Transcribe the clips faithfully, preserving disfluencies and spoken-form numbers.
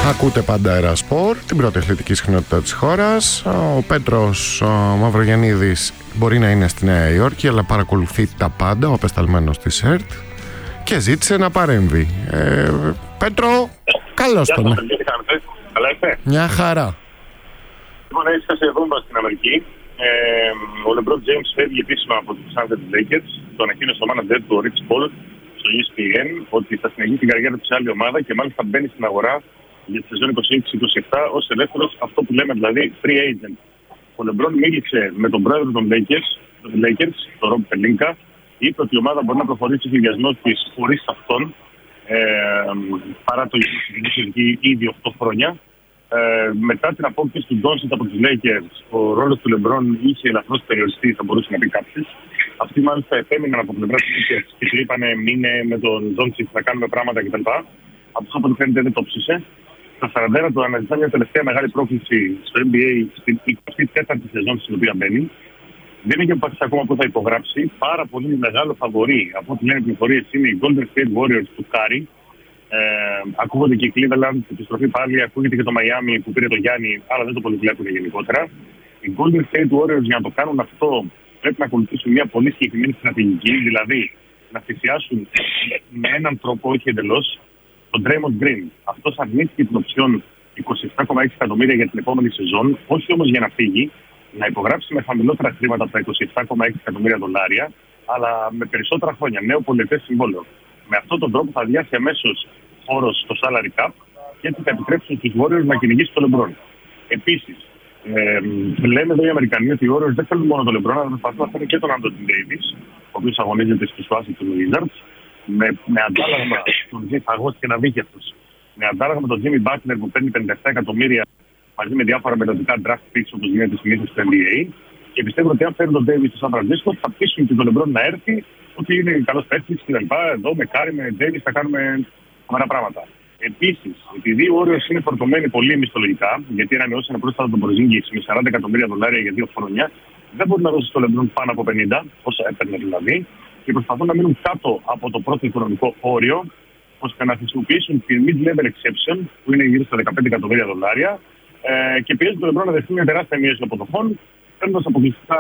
Ακούτε Παντέρα Σπορ, την πρώτη αθλητική συχνότητα της χώρας. Ο Πέτρος ο Μαυρογεννίδης μπορεί να είναι στη Νέα Υόρκη, αλλά παρακολουθεί τα πάντα, ο απεσταλμένος της ΕΡΤ, και ζήτησε να παρέμβει. Ε, Πέτρο, καλώς τον. Καλά είστε? Μια χαρά. Λοιπόν, έσκασε εδώ στην Αμερική. Ε, ο LeBron James φεύγει επίσημα από τους Los Angeles Lakers. Το ανακοίνωσε ο manager του Rich Paul στο E S P N ότι θα συνεχίσει την καριέρα του σε άλλη ομάδα και μάλιστα μπαίνει στην αγορά για τη σεζόν είκοσι έξι είκοσι επτά ως ελεύθερος, αυτό που λέμε δηλαδή free agent. Ο LeBron μίλησε με τον πρόεδρο των Lakers, των Lakers τον Rob Pelinka, είπε ότι η ομάδα μπορεί να προχωρήσει στο σχεδιασμό της χωρίς αυτόν, ε, παρά το γεγονός ήδη οκτώ χρόνια. Ε, μετά την απόκτηση του Doncic από τους Lakers, ο ρόλος του LeBron είχε ελαφρώς περιοριστεί, θα μπορούσε να πει κάποιος. Αυτοί μάλιστα επέμειναν από πλευρά του Lakers και του είπανε μείνε με τον Doncic να κάνουμε πράγματα κτλ. Αυτό από ό,τι φαίνεται δεν το ψήσε. Στα σαράντα ένα του αναζητά μια τελευταία μεγάλη πρόκληση στο N B A στην εικοστή τέταρτη σεζόν στην οποία μπαίνει. Δεν έχει αποφασίσει ακόμα που θα υπογράψει. Πάρα πολύ μεγάλο φαβορί από ό,τι λένε οι πληροφορίες είναι οι Golden State Warriors του Curry. Ε, ακούγονται και η Cleveland, η επιστροφή πάλι, ακούγεται και το Miami που πήρε το Γιάννη, αλλά δεν το πολύ βλέπουν γενικότερα. Οι Golden State Warriors για να το κάνουν αυτό πρέπει να ακολουθήσουν μια πολύ συγκεκριμένη στρατηγική, δηλαδή να θυσιάσουν με έναν τρόπο, όχι εντελώς, τον Draymond Green. Αυτός αρνήθηκε την οψιόν είκοσι επτά κόμμα έξι εκατομμύρια για την επόμενη σεζόν, όχι όμως για να φύγει, να υπογράψει με χαμηλότερα χρήματα από τα είκοσι επτά κόμμα έξι εκατομμύρια δολάρια, αλλά με περισσότερα χρόνια, νέο πολυετές συμβόλαιο. Με αυτόν τον τρόπο θα αδειάσει αμέσως όρος στο salary cap και έτσι θα επιτρέψουν στους Warriors να κυνηγήσει τον LeBron. Επίσης, ε, λένε εδώ οι Αμερικανοί ότι οι Warriors δεν θέλουν μόνο τον LeBron, αλλά προσπαθούν να φέρουν και τον Anthony Davis, ο οποίος αγωνίζεται στους Washington Wizards, με, με αντάλλαγμα τον Jimmy Φαγός και να βγει αυτός. Με αντάλλαγμα τον Jimmy Butler που παίρνει πενήντα επτά εκατομμύρια μαζί με διάφορα μελλοντικά draft picks όπως γίνεται συνήθως στο N B A. Και πιστεύω ότι αν φέρουν τον Davis στο San Francisco θα πείσουν και τον LeBron να έρθει, ότι είναι καλός παίκτης και τα λοιπά. Εδώ με Κάρι, με Davis θα κάνουμε ωραία πράγματα. Επίσης, επειδή οι Warriors είναι φορτωμένοι πολύ μισθολογικά, γιατί ανανεώσαν πρόσφατα τον Porzingis με σαράντα εκατομμύρια δολάρια για δύο χρόνια, δεν μπορεί να δώσει στο LeBron πάνω από πενήντα, όσα έπαιρνε δηλαδή, και προσπαθούν να μείνουν κάτω από το πρώτο οικονομικό όριο, ώστε να χρησιμοποιήσουν τη mid-level exception, που είναι γύρω στα δεκαπέντε εκατομμύρια δολάρια, ε, και πιέζουν τον LeBron να δεχτεί μια τεράστια μείωση των αποδοχών, παίρνοντας αποκλειστικά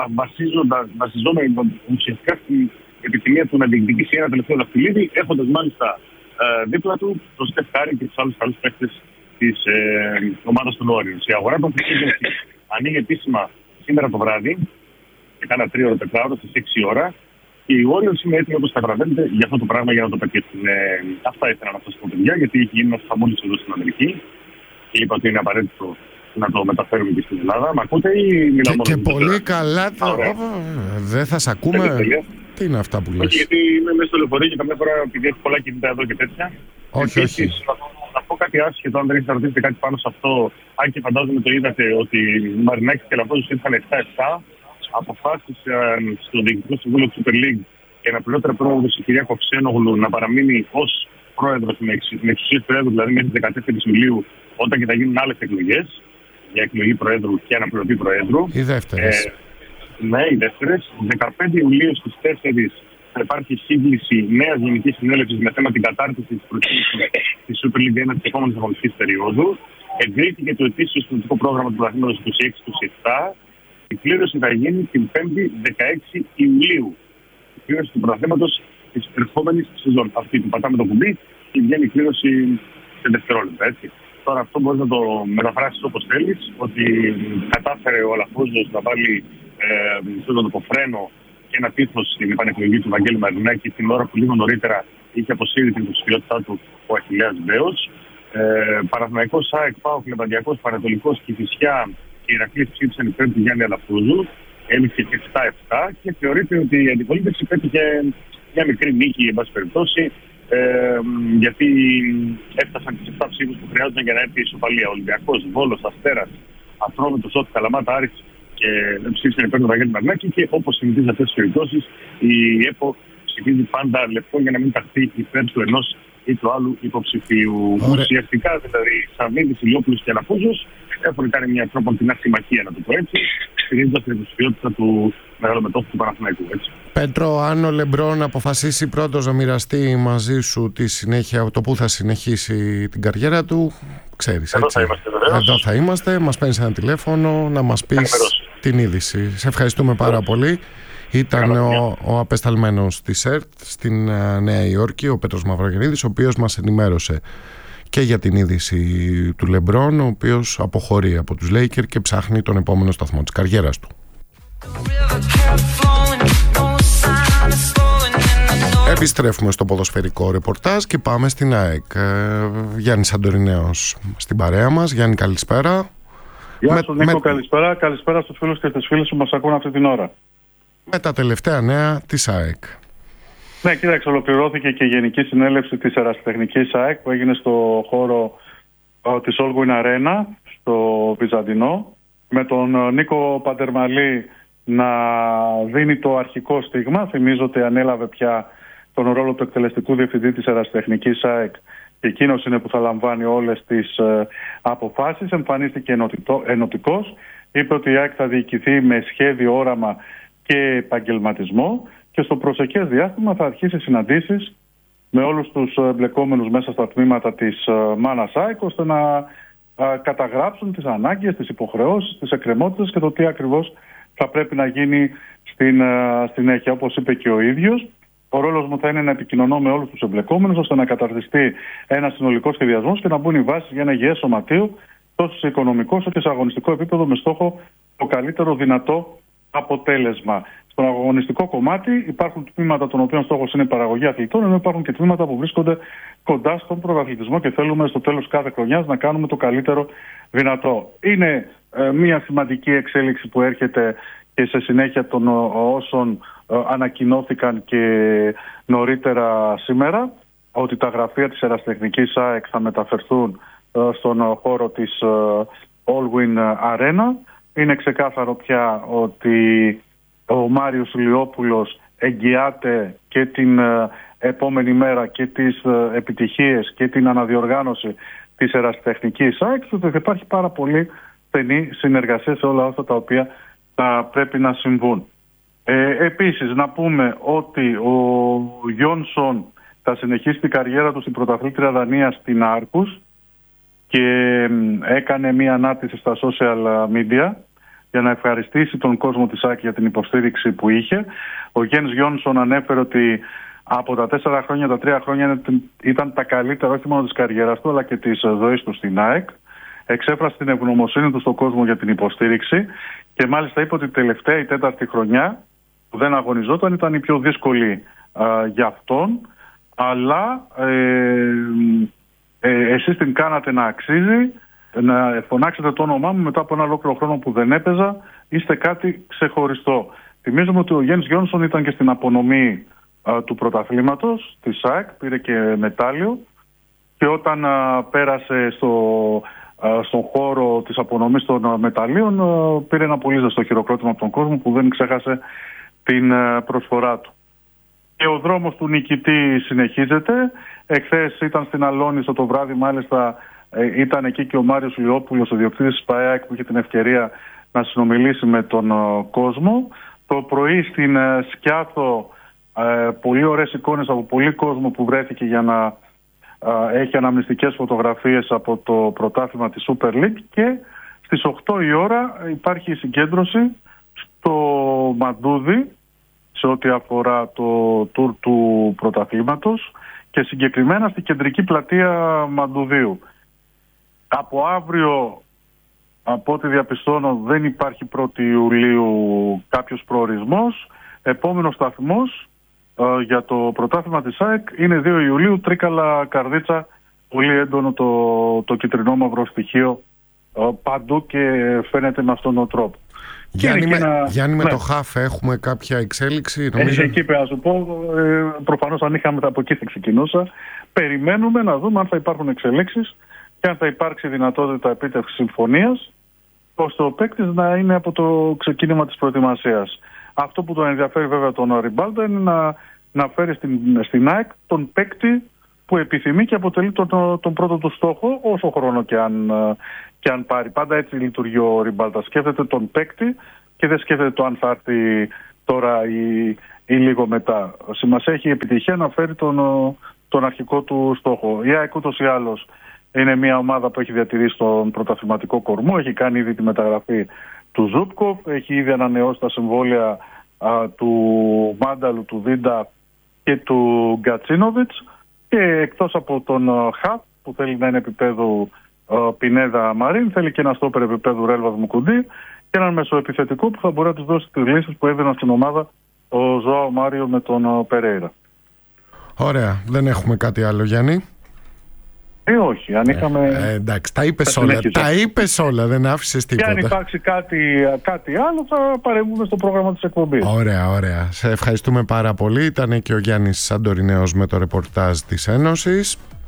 βασιζόμενοι ουσιαστικά στην επιθυμία του να διεκδικήσει ένα τελευταίο δαχτυλίδι, έχοντας μάλιστα ε, δίπλα του τον Στεφ Κάρι και τους άλλους καλούς παίκτες της ε, ομάδας των Warriors. Η αγορά των Warriors ανοίγει επίσημα σήμερα το βράδυ, και κάνα τρίωρο τετράωρο στις έξι ώρα. Και οι Warriors είναι έτοιμοι όπως καταλαβαίνετε για αυτό το πράγμα για να το πετύχουν. Ε, αυτά ήθελα να σας πω, παιδιά, γιατί έχει γίνει ένας χαμόλης εδώ στην Αμερική και είπα ότι είναι απαραίτητο να το μεταφέρουμε και στην Ελλάδα. Μ' ακούτε ή μιλάω μόνο? Και πολύ καλά. Το... Δεν θα σ' ακούμε. Τι είναι αυτά που λες? Όχι, γιατί είμαι μέσα στο λεωφορείο και καμιά φορά επειδή έχει πολλά κινητά εδώ και τέτοια. Όχι, Επίσης, όχι. Να, να πω κάτι άσχετο, αν δεν έχετε ρωτήσει κάτι πάνω σε αυτό. Αν και φαντάζομαι το είδατε, ότι οι Μαρινάκης και Λαφρόζος ήρθαν επτά επτά. Αποφάσισαν στο Διοικητικό Συμβούλιο του Super League και αναπληρώτερα πρόεδρος η κυρία Κοξένογλου να παραμείνει ως πρόεδρος με εξουσίες πρόεδρου, δηλαδή μέχρι δεκατέσσερις Ιουλίου, όταν και θα γίνουν άλλες εκλογές για εκλογή προέδρου και αναπληρωτή προέδρου. Οι δεύτερες. Ε, ναι, οι δεύτερες. δεκαπέντε Ιουλίου στις τέσσερις θα υπάρχει σύγκληση νέας γενικής συνέλευσης με θέμα την κατάρτιση της προκήρυξης της Super League ένα της επόμενης αγωνιστικής περίοδου. Εγκρίθηκε το ετήσιο συνολικό πρόγραμμα του πρωταθλήματος είκοσι έξι είκοσι επτά. Η κλήρωση θα γίνει την πέμπτη δεκαέξι Ιουλίου. Η κλήρωση του πρωταθλήματος της ερχόμενης σεζόν. Αυτή που πατάμε το κουμπί και βγαίνει η κλήρωση σε δευτερόλεπτα. Έτσι. Τώρα αυτό μπορείς να το μεταφράσεις όπως θέλεις, ότι κατάφερε ο Αλαφούζος να βάλει ε, το κοφρένο και ένα τείχος στην επανεκλογή του Βαγγέλη Μαρινάκη την ώρα που λίγο νωρίτερα είχε αποσύρει την υποψηφιότητά του ο Αχιλλέας Μπέος. Ε, Παναθηναϊκός, ΑΕΚ, ΠΑΟΚ, Λεβαδιακός, Πανετολικός, Κηφισιά και η Ηρακλής ψήφισαν υπέρ του Γιάννη Αλαφούζου. Έληξε και επτά επτά και θεωρείται ότι η αντιπολίτευση πέτυχε μια μικρή νίκη, εν πάση περιπτώσει, ε, γιατί έφτασαν τις επτά ψήφους που χρειάζονταν για να έρθει η ισοπαλία. Ολυμπιακός, Βόλος, Αστέρας, Ατρόμητος, Όφη, Καλαμάτα, Άρης και ψήφισαν υπέρ του Βαγγέλη Μαρινάκη. Και όπως συνηθίζει σε αυτές τις περιπτώσεις, η ΕΠΟ ψηφίζει πάντα λεπτό για να μην ταχθεί υπέρ του ενός ή του άλλου υποψηφίου. Ουσιαστικά δηλαδή Σαββίδης, Ηλιόπουλος και Αλαφούζος έχουν κάνει μια τρόπο κοινά συμμαχία, να το πω έτσι, στηρίζοντας την υποψηφιότητα του μεγαλομετόχου του Παναθηναϊκού. Έτσι. Πέτρο, αν ο Λεμπρόν αποφασίσει πρώτος να μοιραστεί μαζί σου τη συνέχεια, το που θα συνεχίσει την καριέρα του, ξέρεις, Εδώ έτσι. θα είμαστε, βεβαίως. Εδώ θα είμαστε, μας παίρνεις ένα τηλέφωνο να μας πεις την είδηση. Σε ευχαριστούμε πάρα πολύ. Ήταν ο, ο απεσταλμένος της ΕΡΤ στην uh, Νέα Υόρκη, ο Πέτρος Μαυρογεννίδης, ο οποίος μας ενημέρωσε και για την είδηση του Λεμπρόν, ο οποίος αποχωρεί από τους Λέικερ και ψάχνει τον επόμενο σταθμό της καριέρας του. Επιστρέφουμε στο ποδοσφαιρικό ρεπορτάζ και πάμε στην ΑΕΚ. Ε, Γιάννη Σαντορινέος στην παρέα μας. Γιάννη, καλησπέρα. Γεια με, σου Νίκο, με... καλησπέρα. Καλησπέρα στους φίλους και στις φίλες που μας ακούν αυτή την ώρα. Με τα τελευταία νέα της ΑΕΚ. Ναι, κοίταξε, ολοκληρώθηκε και η Γενική Συνέλευση της Ερασιτεχνικής ΑΕΚ που έγινε στο χώρο ο, της Όλγουιν Arena, στο Βυζαντινό, με τον Νίκο Παντερμαλή να δίνει το αρχικό στίγμα. Θυμίζω ότι ανέλαβε πια τον ρόλο του εκτελεστικού διευθυντή της Ερασιτεχνικής ΑΕΚ και εκείνος είναι που θα λαμβάνει όλες τις ε, αποφάσεις. Εμφανίστηκε ενωτικός. Είπε ότι η ΑΕΚ θα διοικηθεί με σχέδιο, όραμα και επαγγελματισμό και στο προσεχές διάστημα θα αρχίσει συναντήσεις με όλους τους εμπλεκόμενους μέσα στα τμήματα της Μάνας ΑΕΚ, ώστε να ε, καταγράψουν τις ανάγκες, τις υποχρεώσεις, τις εκκρεμότητες και το τι ακριβώς θα πρέπει να γίνει στην ε, συνέχεια. Όπως είπε και ο ίδιος, ο ρόλος μου θα είναι να επικοινωνώ με όλους τους εμπλεκόμενους ώστε να καταρτιστεί ένα συνολικό σχεδιασμός και να μπουν οι βάσεις για ένα υγιές σωματείο τόσο σε οικονομικό όσο και σε αγωνιστικό επίπεδο με στόχο το καλύτερο δυνατό αποτέλεσμα. Στον αγωνιστικό κομμάτι υπάρχουν τμήματα των οποίων στόχος είναι η παραγωγή αθλητών, ενώ υπάρχουν και τμήματα που βρίσκονται κοντά στον πρωταθλητισμό και θέλουμε στο τέλος κάθε χρονιάς να κάνουμε το καλύτερο δυνατό. Είναι ε, μια σημαντική εξέλιξη που έρχεται και σε συνέχεια των όσων ε, ανακοινώθηκαν και νωρίτερα σήμερα, ότι τα γραφεία της Ερασιτεχνικής ΑΕΚ θα μεταφερθούν ε, στον χώρο της ε, Allwyn Arena. Είναι ξεκάθαρο πια ότι ο Μάριος Ηλιόπουλος εγγυάται και την ε, επόμενη μέρα και τις ε, επιτυχίες και την αναδιοργάνωση της Ερασιτεχνικής ΑΕΚ, ότι υπάρχει πάρα πολύ στενή συνεργασία σε όλα αυτά τα οποία θα πρέπει να συμβούν. Ε, επίσης να πούμε ότι ο Γιόνσον θα συνεχίσει την καριέρα του στην πρωταθλήτρια Δανία στην Άρκους και έκανε μία ανάρτηση στα social media για να ευχαριστήσει τον κόσμο της ΑΕΚ για την υποστήριξη που είχε. Ο Γιένς Γιόνσον ανέφερε ότι από τα τέσσερα χρόνια, τα τρία χρόνια ήταν τα καλύτερα όχι μόνο της καριέρας του αλλά και της ζωής του στην ΑΕΚ. Εξέφρασε την ευγνωμοσύνη του στον κόσμο για την υποστήριξη και μάλιστα είπε ότι η τελευταία, η τέταρτη χρονιά που δεν αγωνιζόταν ήταν η πιο δύσκολη α, για αυτόν, αλλά ε, ε, εσείς την κάνατε να αξίζει, να φωνάξετε το όνομά μου μετά από ένα ολόκληρο χρόνο που δεν έπαιζα, είστε κάτι ξεχωριστό. Θυμίζουμε ότι ο Γιένς Γιόνσον ήταν και στην απονομή α, του πρωταθλήματος της ΑΕΚ, πήρε και μετάλλιο και όταν α, πέρασε στο... στον χώρο της απονομής των μεταλλίων πήρε ένα πολύ ζεστό χειροκρότημα από τον κόσμο που δεν ξέχασε την προσφορά του. Και ο δρόμος του νικητή συνεχίζεται. Εχθές ήταν στην Αλόνισο το βράδυ, μάλιστα ήταν εκεί και ο Μάριος Ηλιόπουλος, ο διοκτήτης της ΠΑΕΑΚ, που είχε την ευκαιρία να συνομιλήσει με τον κόσμο. Το πρωί στην Σκιάθο πολύ ωραίες εικόνες από πολύ κόσμο που βρέθηκε για να έχει αναμνηστικές φωτογραφίες από το πρωτάθλημα της Super League και στις οκτώ η ώρα υπάρχει συγκέντρωση στο Μαντούδι σε ό,τι αφορά το τουρ του πρωταθλήματος και συγκεκριμένα στην κεντρική πλατεία Μαντουδίου. Από αύριο, από ό,τι διαπιστώνω, δεν υπάρχει πρώτη Ιουλίου κάποιος προορισμός. Επόμενος σταθμός για το πρωτάθλημα της ΑΕΚ είναι δύο Ιουλίου, Τρίκαλα Καρδίτσα, πολύ έντονο το, το κυτρινό μαύρο στοιχείο παντού και φαίνεται με αυτόν τον τρόπο. Γιάννη, με, ένα... Γιάννη ναι. με το ΧΑΦ έχουμε κάποια εξέλιξη? Νομίζω... Ε, εκεί πρέπει να σου πω, ε, προφανώς αν είχαμε από εκεί θα ξεκινούσα. Περιμένουμε να δούμε αν θα υπάρχουν εξελίξεις και αν θα υπάρξει δυνατότητα επίτευξης συμφωνίας ώστε ο παίκτης να είναι από το ξεκίνημα της προετοιμασίας. Αυτό που τον ενδιαφέρει βέβαια τον Ριμπάλτα είναι να, να φέρει στην, στην ΑΕΚ τον παίκτη που επιθυμεί και αποτελεί τον, τον πρώτο του στόχο, όσο χρόνο και αν, και αν πάρει. Πάντα έτσι λειτουργεί ο Ριμπάλτα. Σκέφτεται τον παίκτη και δεν σκέφτεται το αν θα έρθει τώρα ή, ή λίγο μετά. Σημασία έχει η επιτυχία να φέρει τον, τον αρχικό του στόχο. Η ΑΕΚ ούτως ή άλλως είναι μια ομάδα που έχει διατηρήσει τον πρωταθληματικό κορμό, έχει κάνει ήδη τη μεταγραφή του Ζούπκοφ, έχει ήδη ανανεώσει τα συμβόλαια α, του Μάνταλου, του Δίντα και του Γκατσίνοβιτς, και εκτός από τον Χαπ που θέλει να είναι επίπεδου Πινέδα Μαρίν, θέλει και ένα στόπερ επίπεδου Ρέλβας Μουκουντή και έναν μεσοεπιθετικό που θα μπορεί να τους δώσει τις λύσεις που έδιναν στην ομάδα ο Ζωάο Μάριο με τον Περέιρα. Ωραία. Δεν έχουμε κάτι άλλο, Γιάννη? Ε, όχι. Αν είχαμε... Ε, εντάξει, τα είπες όλα. Τα είπες όλα, δεν άφησες τίποτα. Και αν υπάρξει κάτι, κάτι άλλο, θα παρέμβουμε στο πρόγραμμα της εκπομπής. Ωραία, ωραία. Σε ευχαριστούμε πάρα πολύ. Ήταν και ο Γιάννης Σαντορινέος με το ρεπορτάζ της Ένωσης.